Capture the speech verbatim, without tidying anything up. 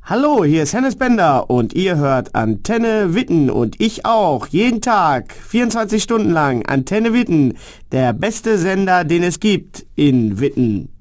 Hallo, hier ist Hennes Bender und ihr hört Antenne Witten und ich auch, jeden Tag, vierundzwanzig Stunden lang, Antenne Witten, der beste Sender, den es gibt in Witten.